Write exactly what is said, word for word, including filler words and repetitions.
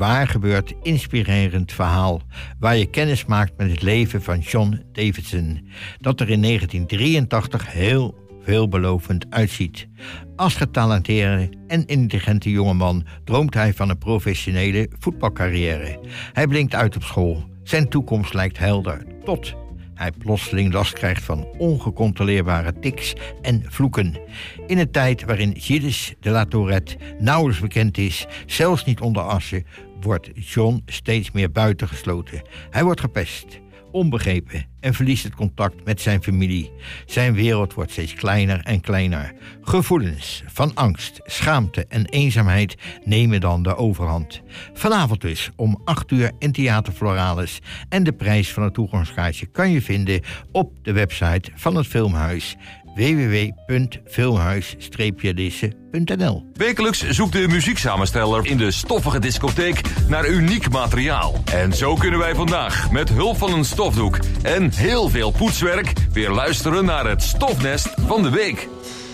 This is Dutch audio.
waar gebeurd, inspirerend verhaal, waar je kennis maakt met het leven van John Davidson, dat er in negentien drieëntachtig heel veelbelovend uitziet. Als getalenteerde en intelligente jongeman droomt hij van een professionele voetbalcarrière. Hij blinkt uit op school. Zijn toekomst lijkt helder, tot hij plotseling last krijgt van ongecontroleerbare tics en vloeken. In een tijd waarin Gilles de la Tourette nauwelijks bekend is, zelfs niet onder assen, wordt John steeds meer buitengesloten. Hij wordt gepest, onbegrepen en verliest het contact met zijn familie. Zijn wereld wordt steeds kleiner en kleiner. Gevoelens van angst, schaamte en eenzaamheid nemen dan de overhand. Vanavond dus om acht uur in Theater Floralis. En de prijs van het toegangskaartje kan je vinden op de website van het Filmhuis w w w punt filmhuis lisse punt n l. Wekelijks zoekt de muzieksamensteller in de stoffige discotheek naar uniek materiaal. En zo kunnen wij vandaag met hulp van een stofdoek en heel veel poetswerk weer luisteren naar het stofnest van de week.